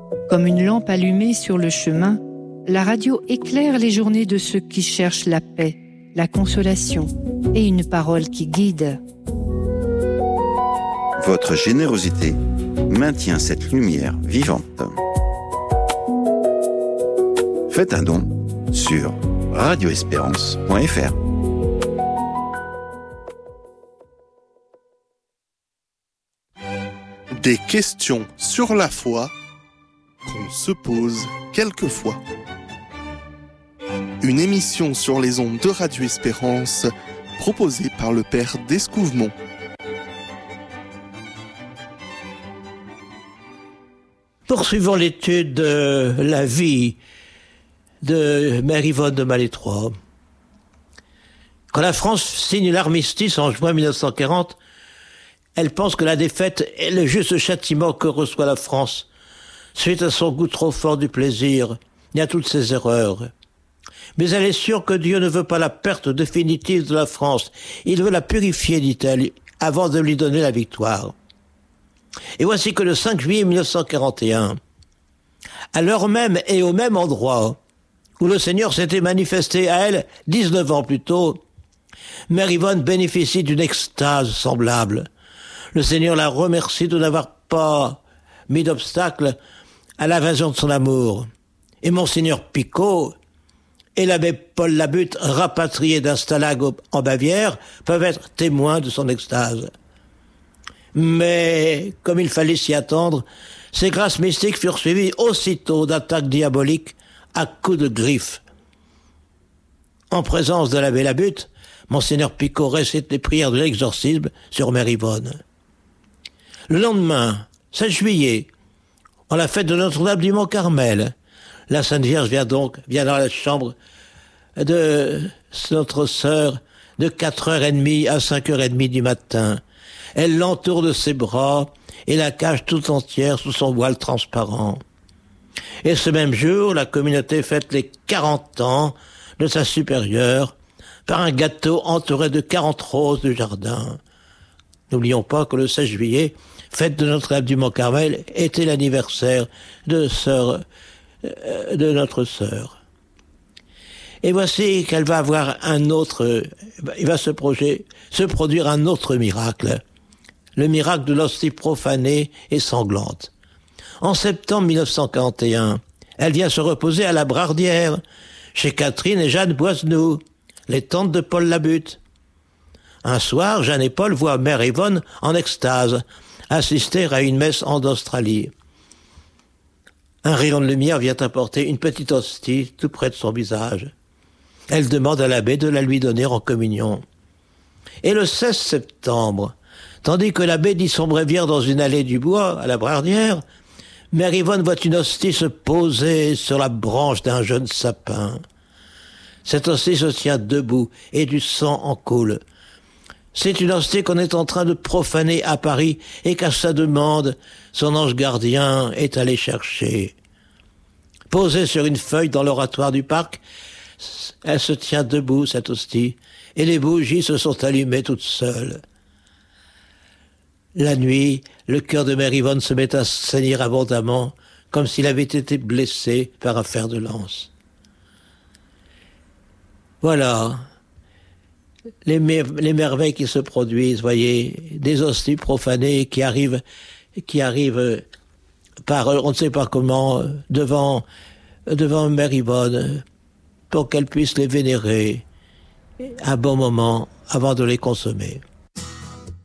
Comme une lampe allumée sur le chemin, la radio éclaire les journées de ceux qui cherchent la paix, la consolation et une parole qui guide. Votre générosité maintient cette lumière vivante. Faites un don sur radioespérance.fr. Des questions sur la foi qu'on se pose quelquefois. Une émission sur les ondes de Radio Espérance proposée par le père d'Escouvemont. Poursuivons l'étude de la vie de Mère Yvonne de Malétroit. Quand la France signe l'armistice en juin 1940, elle pense que la défaite est le juste châtiment que reçoit la France, suite à son goût trop fort du plaisir et à toutes ses erreurs. Mais elle est sûre que Dieu ne veut pas la perte définitive de la France. Il veut la purifier, dit-elle, avant de lui donner la victoire. Et voici que le 5 juillet 1941, à l'heure même et au même endroit où le Seigneur s'était manifesté à elle 19 ans plus tôt, Mère Yvonne bénéficie d'une extase semblable. Le Seigneur la remercie de n'avoir pas mis d'obstacle à l'invasion de son amour. Et Monseigneur Picot et l'abbé Paul Labutte, rapatriés d'un stalag en Bavière, peuvent être témoins de son extase. Mais, comme il fallait s'y attendre, ces grâces mystiques furent suivies aussitôt d'attaques diaboliques à coups de griffes. En présence de l'abbé Labutte, Monseigneur Picot récite les prières de l'exorcisme sur Mère Yvonne. Le lendemain, 16 juillet, en la fête de Notre-Dame du Mont-Carmel, la Sainte Vierge vient dans la chambre de notre sœur de 4h30 à 5h30 du matin. Elle l'entoure de ses bras et la cache tout entière sous son voile transparent. Et ce même jour, la communauté fête les 40 ans de sa supérieure par un gâteau entouré de 40 roses du jardin. N'oublions pas que le 16 juillet, fête de Notre-Dame du Mont-Carmel, était l'anniversaire de notre sœur. Et voici qu'elle va avoir il va se produire un autre miracle. Le miracle de l'hostie profanée et sanglante. En septembre 1941, elle vient se reposer à la Brardière, chez Catherine et Jeanne Boisenoux, les tantes de Paul Labutte. Un soir, Jeanne et Paul voient Mère Yvonne en extase, assister à une messe en Australie. Un rayon de lumière vient apporter une petite hostie tout près de son visage. Elle demande à l'abbé de la lui donner en communion. Et le 16 septembre, tandis que l'abbé dit son bréviaire dans une allée du bois, à la Brardière, Mère Yvonne voit une hostie se poser sur la branche d'un jeune sapin. Cette hostie se tient debout et du sang en coule. C'est une hostie qu'on est en train de profaner à Paris et qu'à sa demande, son ange gardien est allé chercher. Posée sur une feuille dans l'oratoire du parc, elle se tient debout, cette hostie, et les bougies se sont allumées toutes seules. La nuit, le cœur de Mère Yvonne se met à saigner abondamment, comme s'il avait été blessé par un fer de lance. Voilà les merveilles qui se produisent, voyez, des hosties profanées qui arrivent par, on ne sait pas comment, devant Mère Yvonne, pour qu'elle puisse les vénérer un bon moment avant de les consommer.